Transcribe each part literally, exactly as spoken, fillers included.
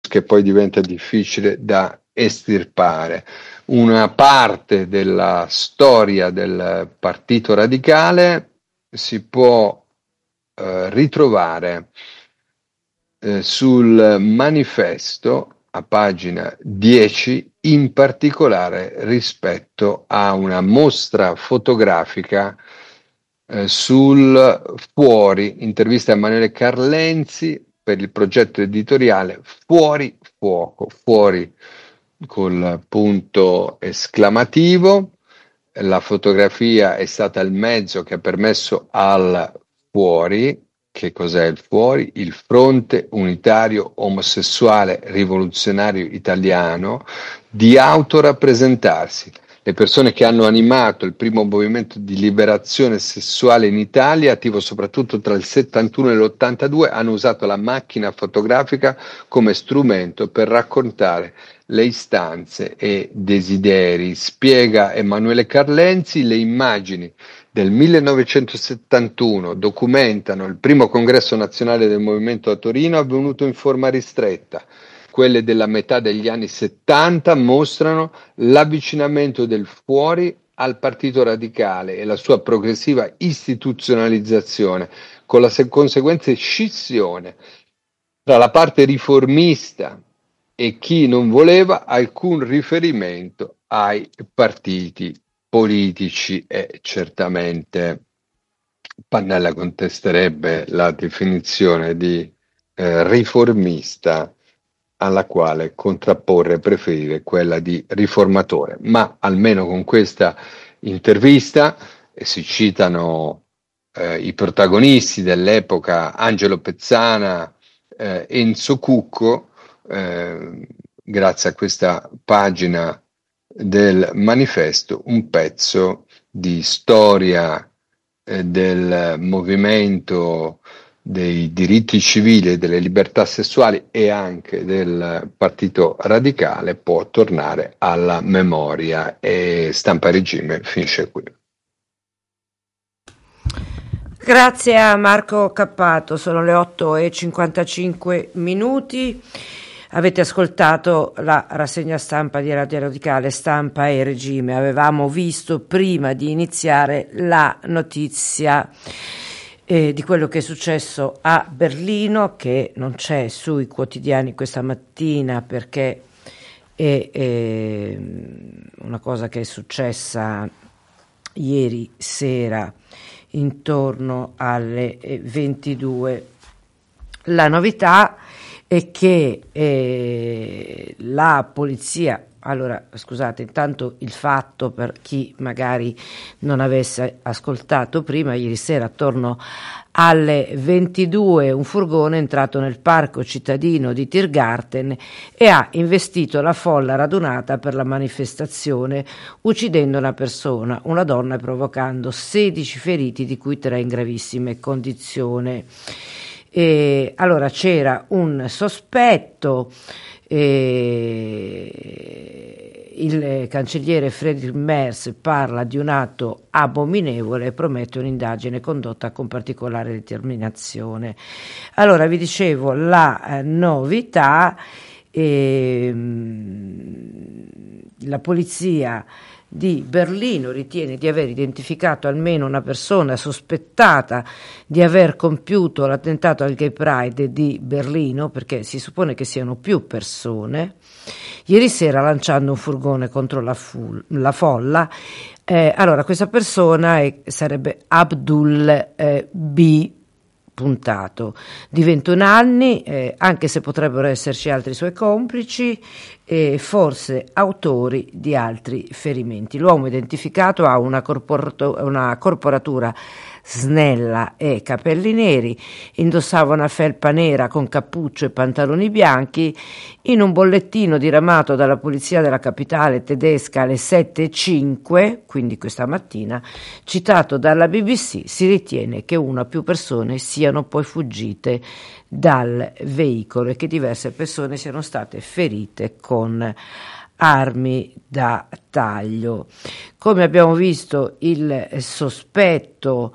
che poi diventa difficile da estirpare. Una parte della storia del Partito Radicale si può eh, ritrovare eh, sul manifesto a pagina dieci, in particolare rispetto a una mostra fotografica eh, sul Fuori, intervista a Emanuele Carlenzi per il progetto editoriale Fuori Fuoco, fuori col punto esclamativo. La fotografia è stata il mezzo che ha permesso al Fuori, che cos'è il Fuori? Il Fronte Unitario Omosessuale Rivoluzionario Italiano, di autorappresentarsi. Le persone che hanno animato il primo movimento di liberazione sessuale in Italia, attivo soprattutto tra il settantuno e l'ottantadue, hanno usato la macchina fotografica come strumento per raccontare le istanze e desideri. Spiega Emanuele Carlenzi: le immagini del millenovecentosettantuno documentano il primo congresso nazionale del movimento a Torino, avvenuto in forma ristretta. Quelle della metà degli anni settanta mostrano l'avvicinamento del Fuori al Partito Radicale e la sua progressiva istituzionalizzazione, con la conseguente scissione tra la parte riformista e chi non voleva alcun riferimento ai partiti politici. E certamente Pannella contesterebbe la definizione di eh, riformista, alla quale contrapporre e preferire quella di riformatore. Ma almeno con questa intervista eh, si citano eh, i protagonisti dell'epoca: Angelo Pezzana, eh, Enzo Cucco. Eh, grazie a questa pagina del manifesto, un pezzo di storia eh, del movimento dei diritti civili e delle libertà sessuali e anche del Partito Radicale può tornare alla memoria. E Stampa Regime finisce qui. Grazie a Marco Cappato, sono le otto e cinquantacinque minuti. Avete ascoltato la rassegna stampa di Radio Radicale, Stampa e Regime. Avevamo visto prima di iniziare la notizia eh, di quello che è successo a Berlino, che non c'è sui quotidiani questa mattina perché è, è una cosa che è successa ieri sera intorno alle ventidue. La novità è che eh, la polizia, allora scusate, intanto il fatto per chi magari non avesse ascoltato prima, ieri sera attorno alle ventidue un furgone è entrato nel parco cittadino di Tiergarten e ha investito la folla radunata per la manifestazione, uccidendo una persona, una donna, e provocando sedici feriti, di cui tre in gravissime condizioni. E allora c'era un sospetto, eh, il cancelliere Friedrich Merz parla di un atto abominevole e promette un'indagine condotta con particolare determinazione. Allora vi dicevo la eh, novità, eh, la polizia di Berlino ritiene di aver identificato almeno una persona sospettata di aver compiuto l'attentato al Gay Pride di Berlino, perché si suppone che siano più persone, ieri sera lanciando un furgone contro la, fu- la folla. Eh, allora questa persona è, sarebbe Abdul eh, B. puntato, di ventuno anni, eh, anche se potrebbero esserci altri suoi complici e forse autori di altri ferimenti. L'uomo identificato ha una, corporato- una corporatura snella e capelli neri, indossava una felpa nera con cappuccio e pantaloni bianchi. In un bollettino diramato dalla polizia della capitale tedesca alle sette e cinque, quindi questa mattina, citato dalla B B C, si ritiene che una o più persone siano poi fuggite dal veicolo e che diverse persone siano state ferite con armi da taglio. Come abbiamo visto, il sospetto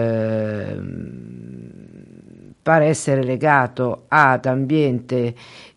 eh, pare essere legato ad ambiente